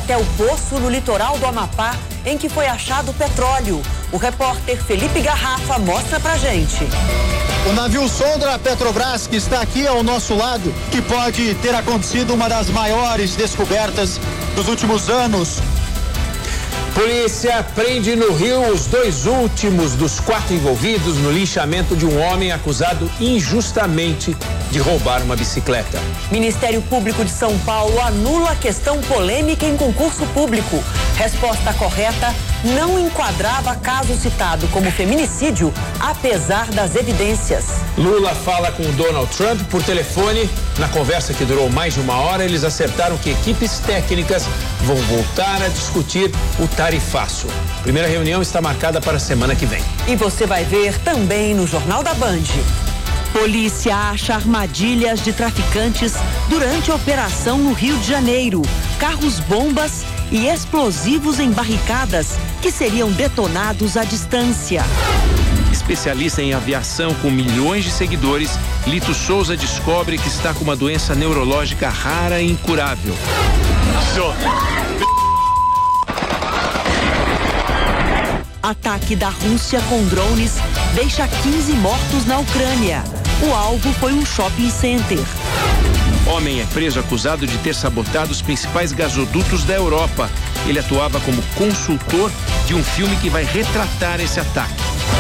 até o poço no litoral do Amapá, em que foi achado petróleo. O repórter Felipe Garrafa mostra pra gente. O navio sonda Petrobras, que está aqui ao nosso lado, que pode ter acontecido uma das maiores descobertas dos últimos anos. Polícia prende no Rio os 2 últimos dos 4 envolvidos no linchamento de um homem acusado injustamente de roubar uma bicicleta. Ministério Público de São Paulo anula questão polêmica em concurso público. Resposta correta: não enquadrava caso citado como feminicídio, apesar das evidências. Lula fala com Donald Trump por telefone. Na conversa que durou mais de 1 hora, eles acertaram que equipes técnicas vão voltar a discutir o tarifaço. Primeira reunião está marcada para a semana que vem. E você vai ver também no Jornal da Band. Polícia acha armadilhas de traficantes durante a operação no Rio de Janeiro. Carros-bombas e explosivos em barricadas que seriam detonados à distância. Especialista em aviação com milhões de seguidores, Lito Souza descobre que está com uma doença neurológica rara e incurável. Ataque da Rússia com drones deixa 15 mortos na Ucrânia. O alvo foi um shopping center. Homem é preso acusado de ter sabotado os principais gasodutos da Europa. Ele atuava como consultor de um filme que vai retratar esse ataque.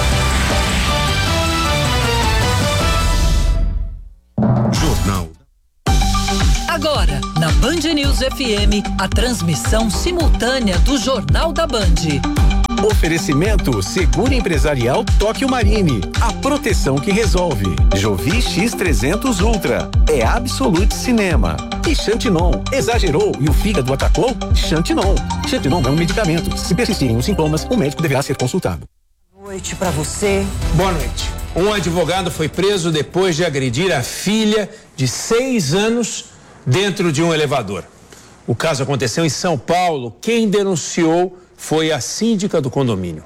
Jornal. Agora, na Band News FM, a transmissão simultânea do Jornal da Band. Oferecimento Seguro Empresarial Tóquio Marine. A proteção que resolve. Jovi X300 Ultra. É Absolute Cinema. E Xantinon. Exagerou e o fígado atacou? Xantinon. Xantinon é um medicamento. Se persistirem os sintomas, o médico deverá ser consultado. Boa noite pra você. Boa noite. Um advogado foi preso depois de agredir a filha de 6 anos dentro de um elevador. O caso aconteceu em São Paulo. Quem denunciou foi a síndica do condomínio.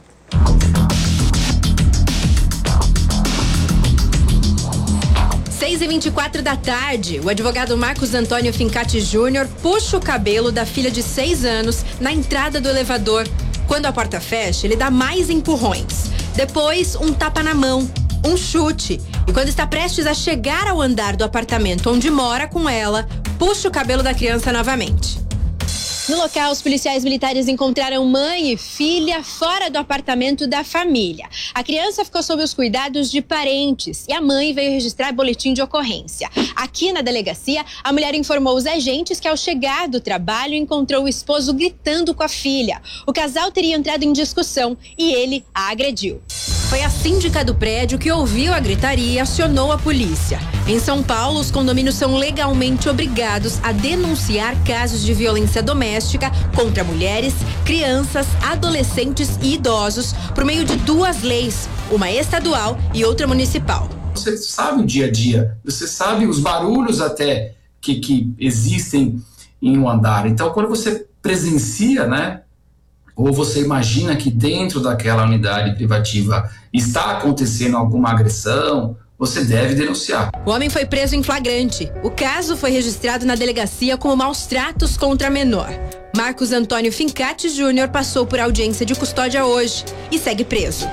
6h24 da tarde, o advogado Marcos Antônio Fincati Júnior puxa o cabelo da filha de 6 anos na entrada do elevador. Quando a porta fecha, ele dá mais empurrões. Depois, um tapa na mão, um chute. E quando está prestes a chegar ao andar do apartamento onde mora com ela, puxa o cabelo da criança novamente. No local, os policiais militares encontraram mãe e filha fora do apartamento da família. A criança ficou sob os cuidados de parentes e a mãe veio registrar boletim de ocorrência. Aqui na delegacia, a mulher informou os agentes que ao chegar do trabalho encontrou o esposo gritando com a filha. O casal teria entrado em discussão e ele a agrediu. Foi a síndica do prédio que ouviu a gritaria e acionou a polícia. Em São Paulo, os condomínios são legalmente obrigados a denunciar casos de violência doméstica contra mulheres, crianças, adolescentes e idosos por meio de 2 leis, uma estadual e outra municipal. Você sabe o dia a dia, você sabe os barulhos até que existem em um andar. Então, quando você presencia, né? Ou você imagina que dentro daquela unidade privativa está acontecendo alguma agressão, você deve denunciar. O homem foi preso em flagrante. O caso foi registrado na delegacia como maus tratos contra menor. Marcos Antônio Fincati Júnior passou por audiência de custódia hoje e segue preso.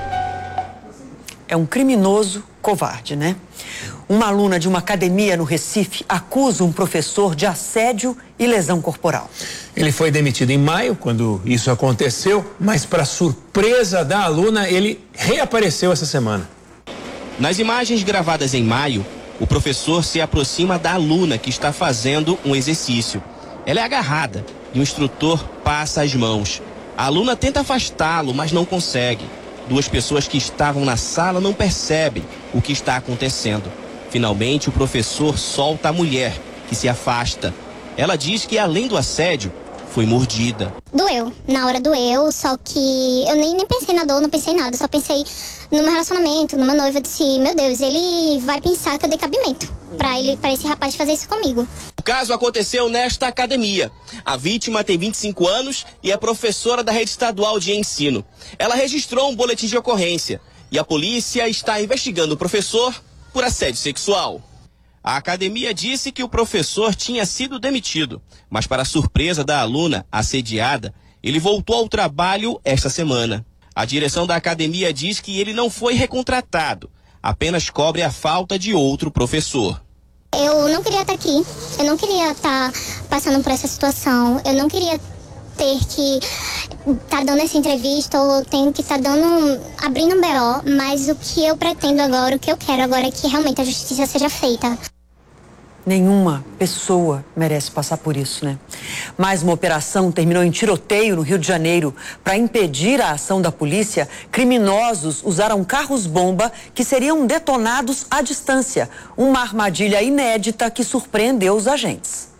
É um criminoso covarde, né? Uma aluna de uma academia no Recife acusa um professor de assédio e lesão corporal. Ele foi demitido em maio, quando isso aconteceu, mas para surpresa da aluna, ele reapareceu essa semana. Nas imagens gravadas em maio, o professor se aproxima da aluna que está fazendo um exercício. Ela é agarrada e o instrutor passa as mãos. A aluna tenta afastá-lo, mas não consegue. 2 pessoas que estavam na sala não percebem o que está acontecendo. Finalmente, o professor solta a mulher, que se afasta. Ela diz que, além do assédio, foi mordida. Doeu. Na hora doeu, só que eu nem pensei na dor, não pensei em nada. Só pensei no meu relacionamento, numa noiva. Eu disse, meu Deus, ele vai pensar que eu dei cabimento para esse rapaz fazer isso comigo. O caso aconteceu nesta academia. A vítima tem 25 anos e é professora da rede estadual de ensino. Ela registrou um boletim de ocorrência e a polícia está investigando o professor por assédio sexual. A academia disse que o professor tinha sido demitido, mas para surpresa da aluna assediada, ele voltou ao trabalho esta semana. A direção da academia diz que ele não foi recontratado, apenas cobre a falta de outro professor. Eu não queria estar aqui, eu não queria estar passando por essa situação, eu não queria ter que estar dando essa entrevista ou tenho que estar abrindo um BO, mas o que eu pretendo agora, o que eu quero agora é que realmente a justiça seja feita. Nenhuma pessoa merece passar por isso, né? Mais uma operação terminou em tiroteio no Rio de Janeiro. Para impedir a ação da polícia, criminosos usaram carros-bomba que seriam detonados à distância. Uma armadilha inédita que surpreendeu os agentes.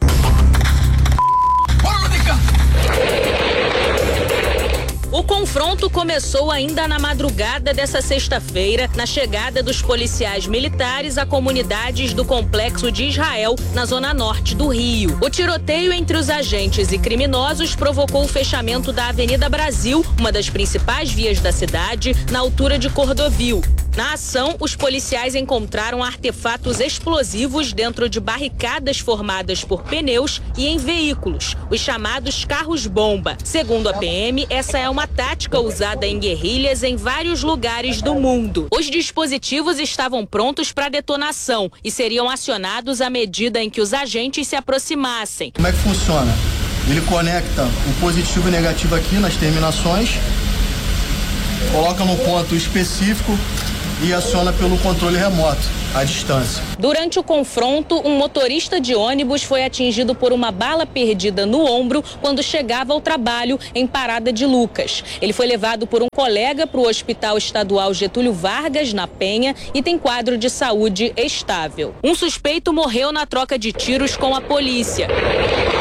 O confronto começou ainda na madrugada dessa sexta-feira, na chegada dos policiais militares a comunidades do Complexo de Israel, na zona norte do Rio. O tiroteio entre os agentes e criminosos provocou o fechamento da Avenida Brasil, uma das principais vias da cidade, na altura de Cordovil. Na ação, os policiais encontraram artefatos explosivos dentro de barricadas formadas por pneus e em veículos, os chamados carros-bomba. Segundo a PM, essa é uma tática usada em guerrilhas em vários lugares do mundo. Os dispositivos estavam prontos para detonação e seriam acionados à medida em que os agentes se aproximassem. Como é que funciona? Ele conecta o positivo e negativo aqui nas terminações, coloca num ponto específico e aciona pelo controle remoto, à distância. Durante o confronto, um motorista de ônibus foi atingido por uma bala perdida no ombro quando chegava ao trabalho em Parada de Lucas. Ele foi levado por um colega para o Hospital Estadual Getúlio Vargas, na Penha, e tem quadro de saúde estável. Um suspeito morreu na troca de tiros com a polícia.